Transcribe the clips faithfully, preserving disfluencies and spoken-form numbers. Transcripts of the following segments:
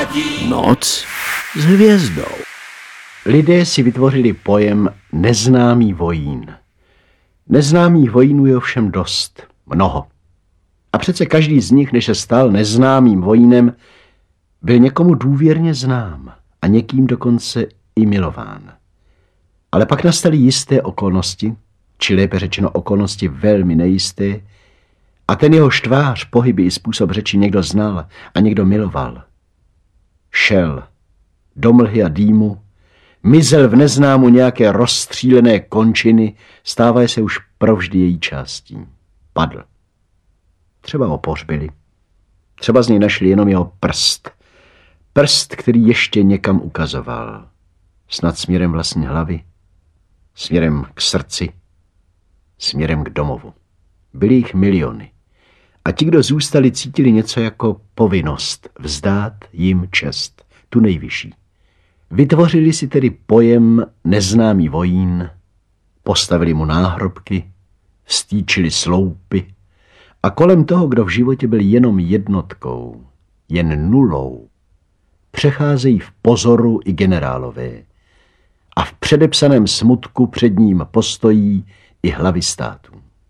Noc s hvězdou. Lidé si vytvořili pojem neznámý vojín. Neznámých vojínů je ovšem dost, mnoho. A přece každý z nich, než se stal neznámým vojínem, byl někomu důvěrně znám a někým dokonce i milován. Ale pak nastaly jisté okolnosti, či lépe řečeno okolnosti velmi nejisté, a ten jeho tvář, pohyby i způsob řeči někdo znal a někdo miloval. Šel do mlhy a dýmu, mizel v neznámu nějaké rozstřílené končiny, stávaje se už provždy její částí. Padl. Třeba ho pohřbili. Třeba z něj našli jenom jeho prst. Prst, který ještě někam ukazoval. Snad směrem vlastní hlavy, směrem k srdci, směrem k domovu. Byly jich miliony. A ti, kdo zůstali, cítili něco jako povinnost vzdát jim čest, tu nejvyšší. Vytvořili si tedy pojem neznámý vojín, postavili mu náhrobky, vstýčili sloupy a kolem toho, kdo v životě byl jenom jednotkou, jen nulou, přecházejí v pozoru i generálové a v předepsaném smutku před ním postojí i hlavy států.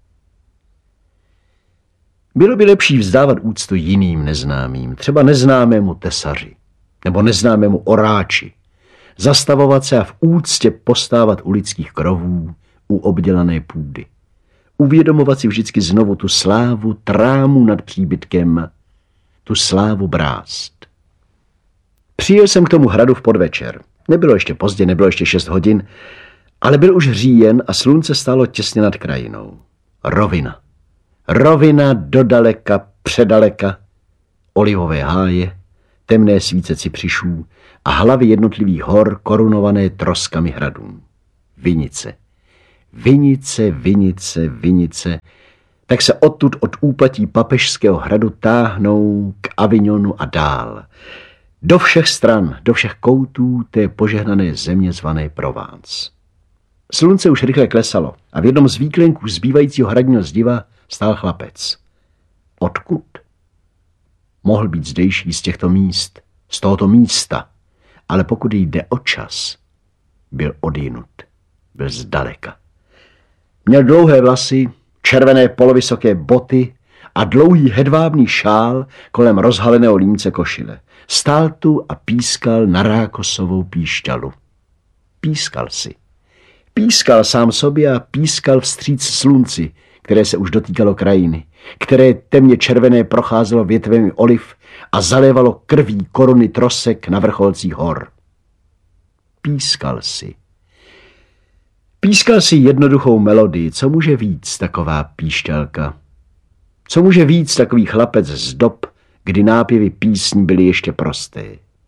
Bylo by lepší vzdávat úctu jiným neznámým, třeba neznámému tesaři nebo neznámému oráči, zastavovat se a v úctě postávat u lidských krovů, u obdělané půdy. Uvědomovat si vždycky znovu tu slávu trámu nad příbytkem, tu slávu brást. Přijel jsem k tomu hradu v podvečer. Nebylo ještě pozdě, nebylo ještě šest hodin, ale byl už říjen a slunce stálo těsně nad krajinou. Rovina. Rovina dodaleka, předaleka, olivové háje, temné svíce cypřišů a hlavy jednotlivých hor korunované troskami hradů. Vinice. Vinice, vinice, vinice. Tak se odtud od úpatí Papežského hradu táhnou k Avignonu a dál. Do všech stran, do všech koutů té požehnané země zvané Provence. Slunce už rychle klesalo a v jednom z výklenků zbývajícího hradního zdiva stál chlapec. Odkud? Mohl být zdejší z těchto míst, z tohoto místa, ale pokud jde o čas, byl odjinut, byl zdaleka. Měl dlouhé vlasy, červené polovysoké boty a dlouhý hedvábný šál kolem rozhaleného límce košile. Stál tu a pískal na rákosovou píšťalu. Pískal si. Pískal sám sobě a pískal vstříc slunci, které se už dotýkalo krajiny, které temně červené procházelo větvemi oliv a zalévalo krví koruny trosek na vrcholcích hor. Pískal si. Pískal si jednoduchou melodii. Co může víc taková píšťalka? Co může víc takový chlapec z dob, kdy nápěvy písní byly ještě prosté?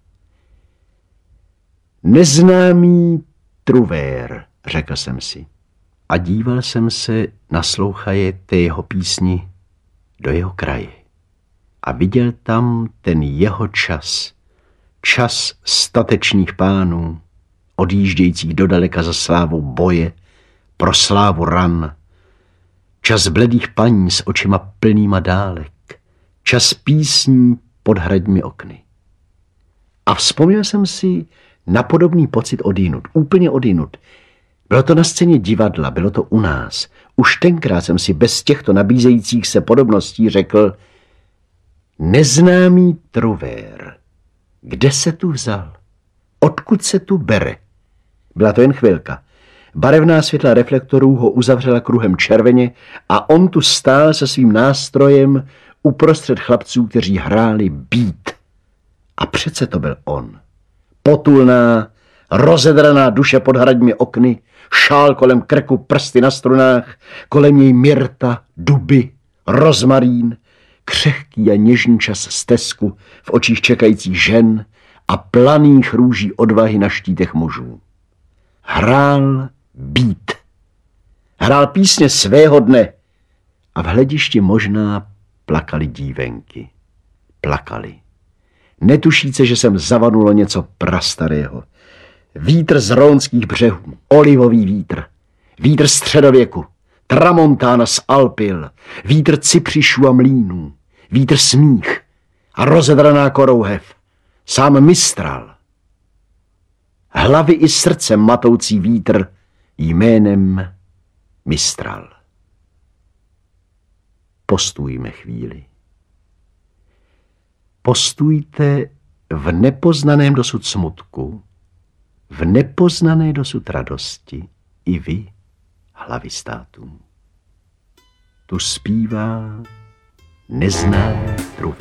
Neznámý truvér, řekl jsem si. A díval jsem se, naslouchaje té jeho písni, do jeho kraje. A viděl tam ten jeho čas. Čas statečných pánů, odjíždějících dodaleka za slávou boje, pro slávu ran. Čas bledých paní s očima plnýma dálek. Čas písní pod hradními okny. A vzpomněl jsem si na podobný pocit odjinut, úplně odjinut. Bylo to na scéně divadla, bylo to u nás. Už tenkrát jsem si bez těchto nabízejících se podobností řekl: neznámý truvér. Kde se tu vzal? Odkud se tu bere? Byla to jen chvilka. Barevná světla reflektorů ho uzavřela kruhem červeně a on tu stál se svým nástrojem uprostřed chlapců, kteří hráli beat. A přece to byl on. Potulná, rozedraná duše pod hradními okny, šál kolem krku, prsty na strunách, kolem něj myrta, duby, rozmarín, křehký a něžný čas stezku v očích čekajících žen a planých růží odvahy na štítech mužů. Hrál beat. Hrál písně svého dne a v hledišti možná plakali dívenky. Plakali. Netušíce, že jsem zavanulo něco prastarého. Vítr z rónských břehů, olivový vítr, vítr středověku, tramontána z Alpil, vítr cypřišů a mlýnů, vítr smích a rozedraná korouhev, sám Mistral, hlavy i srdce matoucí vítr jménem Mistral. Postůjme chvíli. Postůjte v nepoznaném dosud smutku, v nepoznané dosud radosti, i vy, hlavy států. Tu zpívá neznámé trůvy.